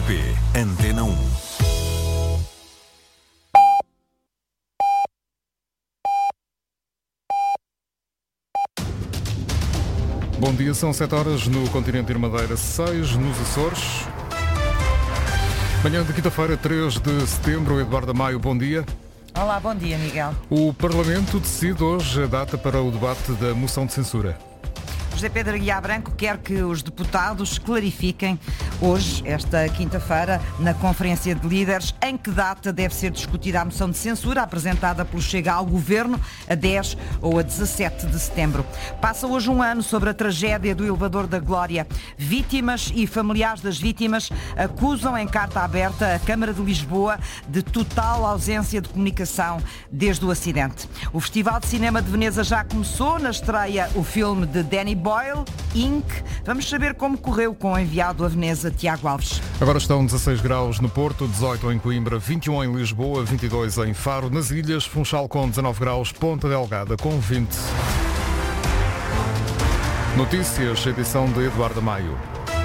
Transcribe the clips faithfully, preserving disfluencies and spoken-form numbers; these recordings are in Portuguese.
P Antena um. Bom dia, são sete horas no continente Madeira, seis nos Açores. Manhã de quinta-feira, três de setembro, Eduardo Maio, bom dia. Olá, bom dia, Miguel. O Parlamento decide hoje a data para o debate da moção de censura. José Pedro Aguiar Branco quer que os deputados clarifiquem hoje, esta quinta-feira, na Conferência de Líderes, em que data deve ser discutida a moção de censura apresentada pelo Chega ao Governo, a dez ou a dezassete de setembro. Passa hoje um ano sobre a tragédia do Elevador da Glória. Vítimas e familiares das vítimas acusam em carta aberta a Câmara de Lisboa de total ausência de comunicação desde o acidente. O Festival de Cinema de Veneza já começou, na estreia o filme de Danny Boyle, Incorporated. Vamos saber como correu com o enviado a Veneza, Tiago Alves. Agora estão dezasseis graus no Porto, dezoito em Coimbra, vinte e um em Lisboa, vinte e dois em Faro. Nas ilhas, Funchal com dezanove graus, Ponta Delgada com vinte. Notícias, edição de Eduardo Maio.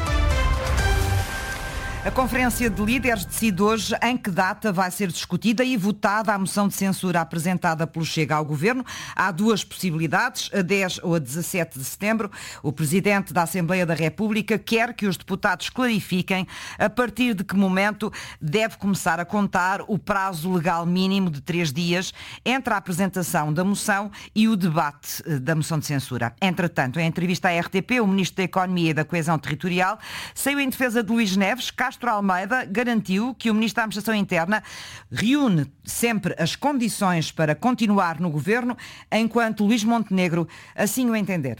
A Conferência de Líderes decide hoje em que data vai ser discutida e votada a moção de censura apresentada pelo Chega ao Governo. Há duas possibilidades, a dez ou a dezassete de setembro. O Presidente da Assembleia da República quer que os deputados clarifiquem a partir de que momento deve começar a contar o prazo legal mínimo de três dias entre a apresentação da moção e o debate da moção de censura. Entretanto, em entrevista à R T P, o Ministro da Economia e da Coesão Territorial saiu em defesa de Luís Neves. Castro Almeida garantiu que o Ministro da Administração Interna reúne sempre as condições para continuar no Governo, enquanto Luís Montenegro assim o entender.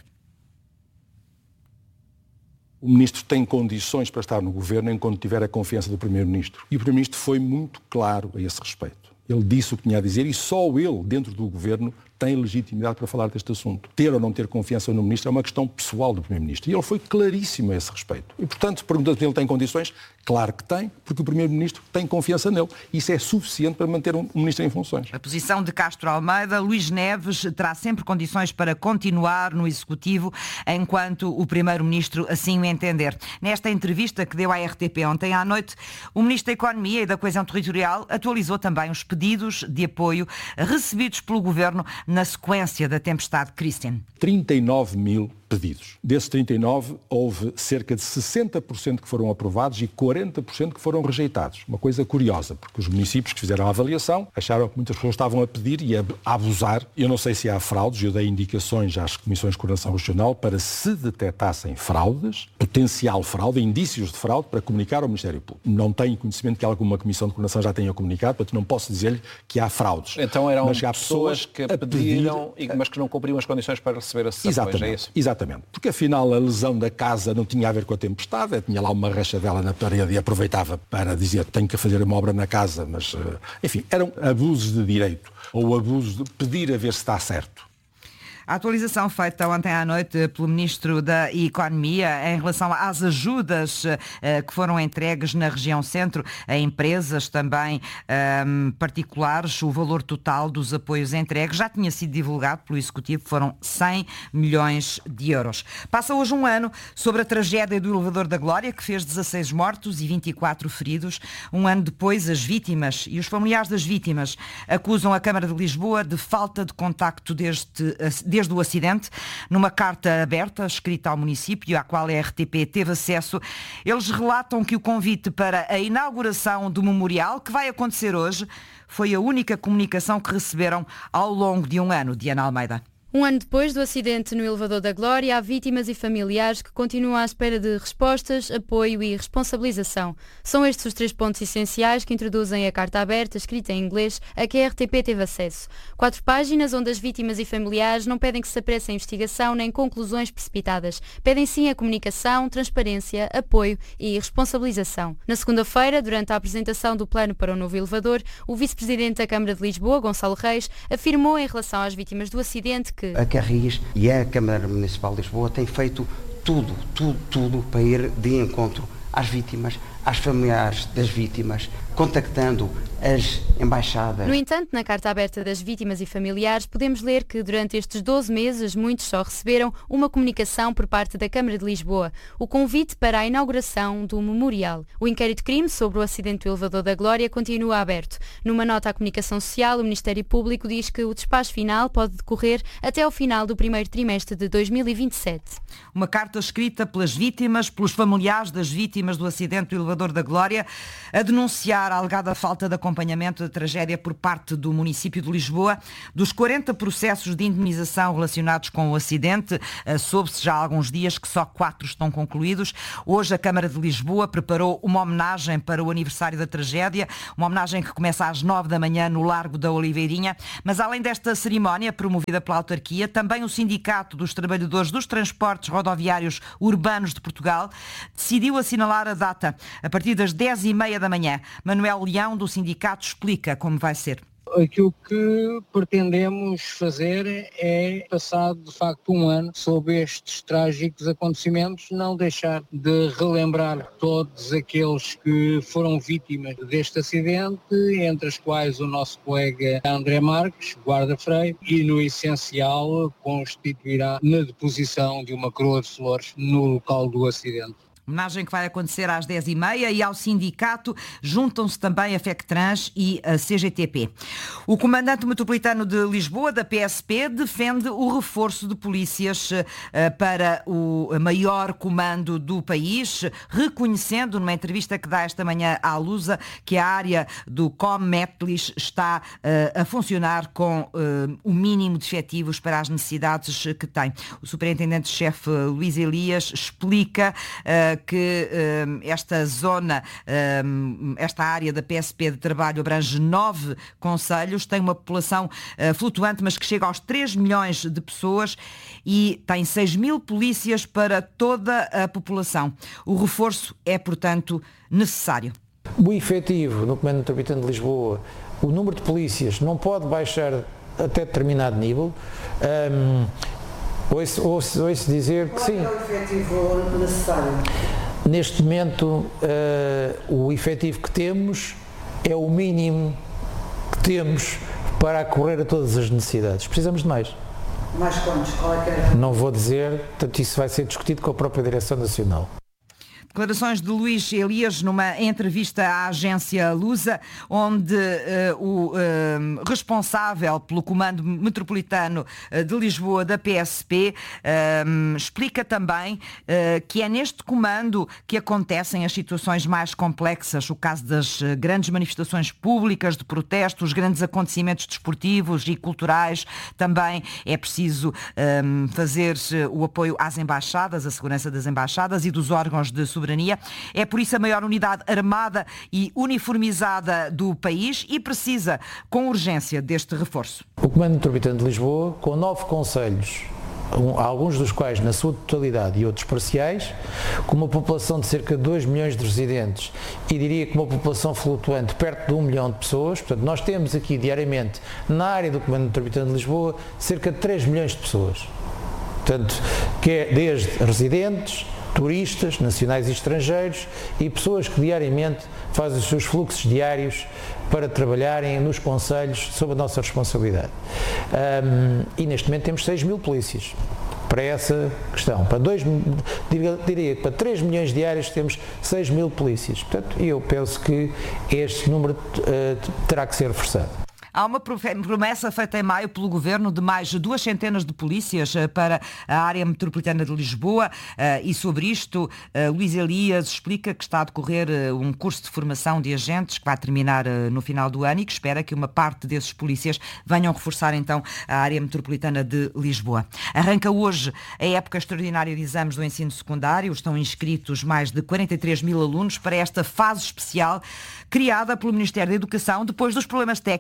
O Ministro tem condições para estar no Governo enquanto tiver a confiança do Primeiro-Ministro. E o Primeiro-Ministro foi muito claro a esse respeito. Ele disse o que tinha a dizer e só ele, dentro do Governo, tem legitimidade para falar deste assunto. Ter ou não ter confiança no Ministro é uma questão pessoal do Primeiro-Ministro. E ele foi claríssimo a esse respeito. E, portanto, perguntando se ele tem condições, claro que tem, porque o Primeiro-Ministro tem confiança nele. Isso é suficiente para manter um Ministro em funções. A posição de Castro Almeida, Luís Neves terá sempre condições para continuar no Executivo enquanto o Primeiro-Ministro assim o entender. Nesta entrevista que deu à R T P ontem à noite, o Ministro da Economia e da Coesão Territorial atualizou também os pedidos de apoio recebidos pelo Governo na sequência da tempestade Christian. trinta e nove mil pedidos. Desses trinta e nove, houve cerca de sessenta por cento que foram aprovados e quarenta por cento que foram rejeitados. Uma coisa curiosa, porque os municípios que fizeram a avaliação acharam que muitas pessoas estavam a pedir e a abusar. Eu não sei se há fraudes, eu dei indicações às comissões de coordenação regional para, se detectassem fraudes, potencial fraude, indícios de fraude, para comunicar ao Ministério Público. Não tenho conhecimento que alguma comissão de coordenação já tenha comunicado, portanto não posso dizer-lhe que há fraudes. Então eram mas há pessoas, pessoas que pediram, pedir... mas que não cumpriam as condições para receber esses apoios, é isso? Exatamente. Exatamente, porque afinal a lesão da casa não tinha a ver com a tempestade, tinha lá uma rachadela na parede e aproveitava para dizer tenho que fazer uma obra na casa, mas enfim, eram abusos de direito ou abusos de pedir a ver se está certo. A atualização feita ontem à noite pelo Ministro da Economia em relação às ajudas eh, que foram entregues na região centro a empresas também eh, particulares, o valor total dos apoios entregues já tinha sido divulgado pelo Executivo, foram cem milhões de euros. Passa hoje um ano sobre a tragédia do Elevador da Glória, que fez dezasseis mortos e vinte e quatro feridos. Um ano depois, as vítimas e os familiares das vítimas acusam a Câmara de Lisboa de falta de contacto desde desde o acidente. Numa carta aberta escrita ao município, à qual a R T P teve acesso, eles relatam que o convite para a inauguração do memorial, que vai acontecer hoje, foi a única comunicação que receberam ao longo de um ano. Diana Almeida. Um ano depois do acidente no Elevador da Glória, há vítimas e familiares que continuam à espera de respostas, apoio e responsabilização. São estes os três pontos essenciais que introduzem a carta aberta, escrita em inglês, a que a R T P teve acesso. Quatro páginas onde as vítimas e familiares não pedem que se apresse a investigação nem conclusões precipitadas. Pedem sim a comunicação, transparência, apoio e responsabilização. Na segunda-feira, durante a apresentação do plano para o novo elevador, o vice-presidente da Câmara de Lisboa, Gonçalo Reis, afirmou em relação às vítimas do acidente que a Carris e a Câmara Municipal de Lisboa têm feito tudo, tudo, tudo para ir de encontro às vítimas, às familiares das vítimas, contactando as embaixadas. No entanto, na carta aberta das vítimas e familiares, podemos ler que durante estes doze meses muitos só receberam uma comunicação por parte da Câmara de Lisboa, o convite para a inauguração do memorial. O inquérito de crime sobre o acidente do elevador da Glória continua aberto. Numa nota à comunicação social, o Ministério Público diz que o despacho final pode decorrer até ao final do primeiro trimestre de dois mil e vinte e sete. Uma carta escrita pelas vítimas, pelos familiares das vítimas do acidente do elevador da Glória, a denunciar a alegada falta de acompanhamento da tragédia por parte do município de Lisboa. Dos quarenta processos de indemnização relacionados com o acidente, soube-se já há alguns dias que só quatro estão concluídos. Hoje a Câmara de Lisboa preparou uma homenagem para o aniversário da tragédia, uma homenagem que começa às nove da manhã no Largo da Oliveirinha. Mas além desta cerimónia promovida pela autarquia, também o Sindicato dos Trabalhadores dos Transportes Rodoviários Urbanos de Portugal decidiu assinalar a data a partir das dez e meia da manhã. Manuel Leão, do sindicato, explica como vai ser. Aquilo que pretendemos fazer é, passado de facto um ano sob estes trágicos acontecimentos, não deixar de relembrar todos aqueles que foram vítimas deste acidente, entre as quais o nosso colega André Marques, guarda-freio, e no essencial constituirá na deposição de uma coroa de flores no local do acidente. Homenagem que vai acontecer às dez e meia e ao sindicato juntam-se também a FECTRANS e a C G T P. O comandante metropolitano de Lisboa, da P S P, defende o reforço de polícias para o maior comando do país, reconhecendo numa entrevista que dá esta manhã à Lusa que a área do COM-Metlis está a funcionar com o mínimo de efetivos para as necessidades que tem. O superintendente-chefe Luís Elias explica que um, esta zona, um, esta área da P S P de trabalho abrange nove concelhos, tem uma população uh, flutuante, mas que chega aos três milhões de pessoas e tem seis mil polícias para toda a população. O reforço é, portanto, necessário. O efetivo no Comando Metropolitano de Lisboa, o número de polícias não pode baixar até determinado nível. Um, Ouço, ouço, ouço dizer que sim. Qual é o efetivo necessário? Neste momento, uh, o efetivo que temos é o mínimo que temos para acorrer a todas as necessidades. Precisamos de mais. Mais quantos? Qual é que é? Não vou dizer, portanto isso vai ser discutido com a própria Direção Nacional. Declarações de Luís Elias numa entrevista à agência Lusa, onde uh, o uh, responsável pelo Comando Metropolitano de Lisboa da P S P uh, explica também uh, que é neste comando que acontecem as situações mais complexas, o caso das grandes manifestações públicas de protesto, os grandes acontecimentos desportivos e culturais. Também é preciso um, fazer o apoio às embaixadas, a segurança das embaixadas e dos órgãos de soberania. É por isso a maior unidade armada e uniformizada do país e precisa com urgência deste reforço. O Comando Metropolitano de Lisboa, com nove concelhos, alguns dos quais na sua totalidade e outros parciais, com uma população de cerca de dois milhões de residentes e diria que uma população flutuante perto de um milhão de pessoas. Portanto, nós temos aqui diariamente na área do Comando Metropolitano de Lisboa cerca de três milhões de pessoas. Portanto, que é desde residentes, turistas, nacionais e estrangeiros e pessoas que diariamente fazem os seus fluxos diários para trabalharem nos concelhos sob a nossa responsabilidade. Um, e neste momento temos seis mil polícias para essa questão. Para dois, diria que para três milhões diários temos seis mil polícias. Portanto, eu penso que este número uh, terá que ser reforçado. Há uma promessa feita em maio pelo Governo de mais de duas centenas de polícias para a área metropolitana de Lisboa e sobre isto Luís Elias explica que está a decorrer um curso de formação de agentes que vai terminar no final do ano e que espera que uma parte desses polícias venham reforçar então a área metropolitana de Lisboa. Arranca hoje a época extraordinária de exames do ensino secundário. Estão inscritos mais de quarenta e três mil alunos para esta fase especial criada pelo Ministério da Educação depois dos problemas técnicos que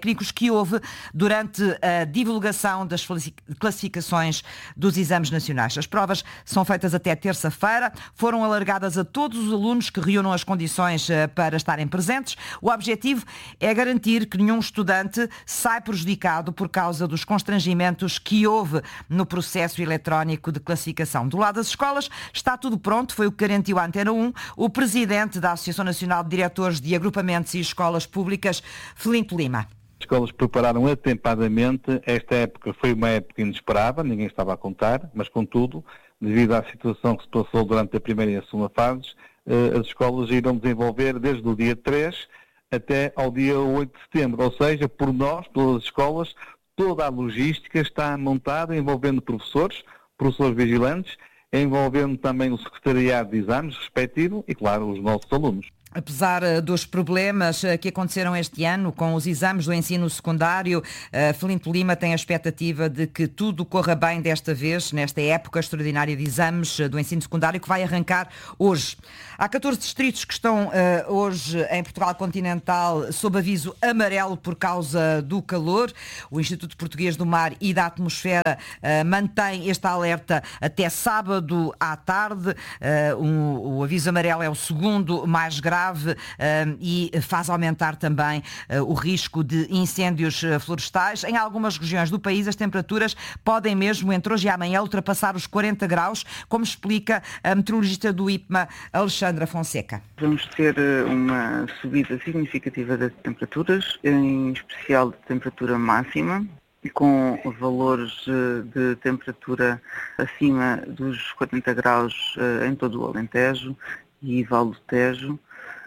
que houve durante a divulgação das classificações dos exames nacionais. As provas são feitas até terça-feira, foram alargadas a todos os alunos que reúnam as condições para estarem presentes. O objetivo é garantir que nenhum estudante sai prejudicado por causa dos constrangimentos que houve no processo eletrónico de classificação. Do lado das escolas está tudo pronto, foi o que garantiu a Antena um o presidente da Associação Nacional de Diretores de Agrupamentos e Escolas Públicas, Felinto Lima. As escolas prepararam atempadamente. Esta época foi uma época inesperada, ninguém estava a contar, mas contudo, devido à situação que se passou durante a primeira e a segunda fases, as escolas irão desenvolver desde o dia três até ao dia oito de setembro, ou seja, por nós, pelas escolas, toda a logística está montada envolvendo professores, professores vigilantes, envolvendo também o secretariado de exames respectivo e, claro, os nossos alunos. Apesar dos problemas que aconteceram este ano com os exames do ensino secundário, Felinto Lima tem a expectativa de que tudo corra bem desta vez, nesta época extraordinária de exames do ensino secundário que vai arrancar hoje. Há catorze distritos que estão uh, hoje em Portugal continental sob aviso amarelo por causa do calor. O Instituto Português do Mar e da Atmosfera uh, mantém este alerta até sábado à tarde. Uh, um, o aviso amarelo é o segundo mais grave uh, e faz aumentar também uh, o risco de incêndios florestais. Em algumas regiões do país as temperaturas podem mesmo entre hoje e amanhã ultrapassar os quarenta graus, como explica a meteorologista do I P M A, Alexandra Fonseca. Vamos ter uma subida significativa das temperaturas, em especial de temperatura máxima, com valores de temperatura acima dos quarenta graus em todo o Alentejo e Vale do Tejo.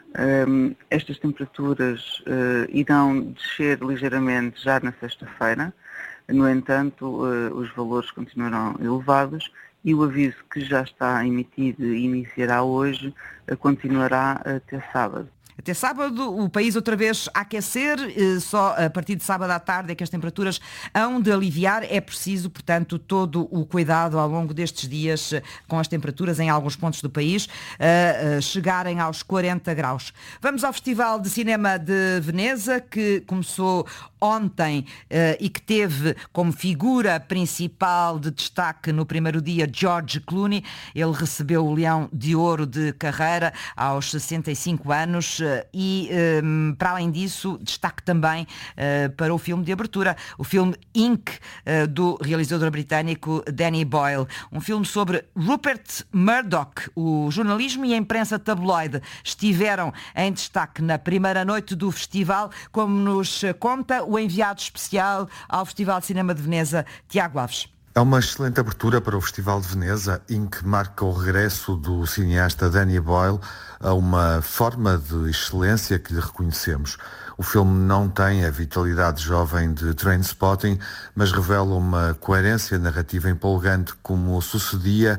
Um, estas temperaturas uh, irão descer ligeiramente já na sexta-feira, no entanto, uh, os valores continuarão elevados e o aviso que já está emitido e iniciará hoje uh, continuará até sábado. Até sábado o país outra vez a aquecer, só a partir de sábado à tarde é que as temperaturas hão de aliviar. É preciso, portanto, todo o cuidado ao longo destes dias com as temperaturas em alguns pontos do país a chegarem aos quarenta graus. Vamos ao Festival de Cinema de Veneza, que começou ontem e que teve como figura principal de destaque no primeiro dia George Clooney. Ele recebeu o Leão de Ouro de carreira aos sessenta e cinco anos. E, um, para além disso, destaque também uh, para o filme de abertura, o filme Ink, uh, do realizador britânico Danny Boyle. Um filme sobre Rupert Murdoch. O jornalismo e a imprensa tabloide estiveram em destaque na primeira noite do festival, como nos conta o enviado especial ao Festival de Cinema de Veneza, Tiago Alves. É uma excelente abertura para o Festival de Veneza, em que marca o regresso do cineasta Danny Boyle a uma forma de excelência que lhe reconhecemos. O filme não tem a vitalidade jovem de Trainspotting, mas revela uma coerência narrativa empolgante, como sucedia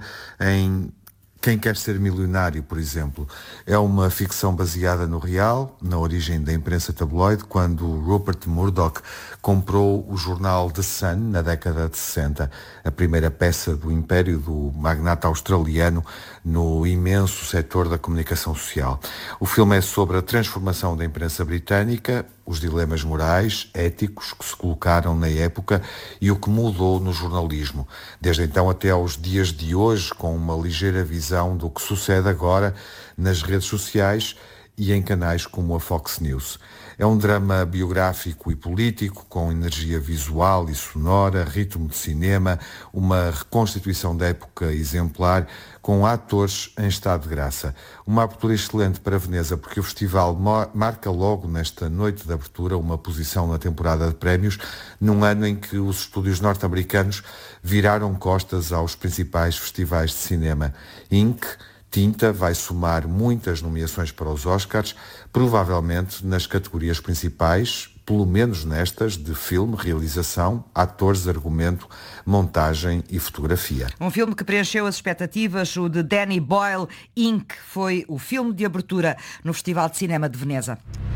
em Quem Quer Ser Milionário, por exemplo. É uma ficção baseada no real, na origem da imprensa tabloide, quando Rupert Murdoch comprou o jornal The Sun na década de sessenta, a primeira peça do império do magnata australiano no imenso setor da comunicação social. O filme é sobre a transformação da imprensa britânica, os dilemas morais, éticos que se colocaram na época e o que mudou no jornalismo, desde então até aos dias de hoje, com uma ligeira visão do que sucede agora nas redes sociais e em canais como a Fox News. É um drama biográfico e político, com energia visual e sonora, ritmo de cinema, uma reconstituição da época exemplar, com atores em estado de graça. Uma abertura excelente para Veneza, porque o festival marca logo nesta noite de abertura uma posição na temporada de prémios, num ano em que os estúdios norte-americanos viraram costas aos principais festivais de cinema. Ink, Tinta vai somar muitas nomeações para os Oscars, provavelmente nas categorias principais, pelo menos nestas de filme, realização, atores, argumento, montagem e fotografia. Um filme que preencheu as expectativas, o de Danny Boyle, Ink, foi o filme de abertura no Festival de Cinema de Veneza.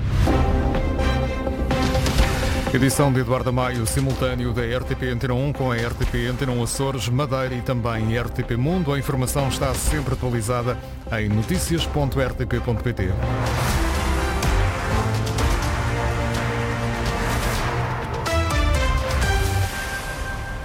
Edição de Eduardo Maio, simultâneo da R T P Antena um com a R T P Antena um Açores, Madeira e também R T P Mundo. A informação está sempre atualizada em notícias ponto r t p ponto p t.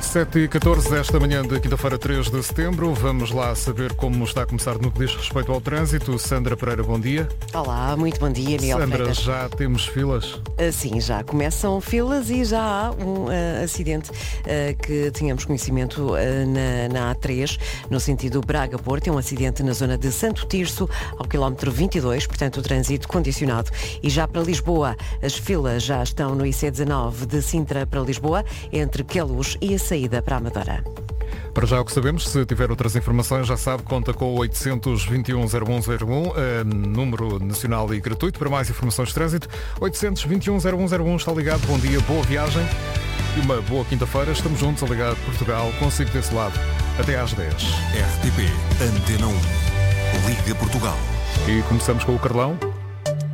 sete e catorze esta manhã de quinta-feira, três de setembro. Vamos lá saber como está a começar no que diz respeito ao trânsito. Sandra Pereira, bom dia. Olá, muito bom dia, Miguel Sandra, Freitas. já temos filas? Uh, sim, já começam filas e já há um uh, acidente uh, que tínhamos conhecimento uh, na, na A três, no sentido Braga-Porto. É um acidente na zona de Santo Tirso, ao quilómetro vinte e dois, portanto o trânsito condicionado. E já para Lisboa, as filas já estão no I C dezanove de Sintra para Lisboa, entre Queluz e a saída para a Amadora. Para já o que sabemos, se tiver outras informações, já sabe, conta com o oitocentos vinte e um zero um zero um, eh, número nacional e gratuito. Para mais informações de trânsito, oitocentos vinte e um zero um zero um, está ligado. Bom dia, boa viagem e uma boa quinta-feira. Estamos juntos a ligar Portugal, consigo desse lado, até às dez. R T P, Antena um, Liga Portugal. E começamos com o Carlão.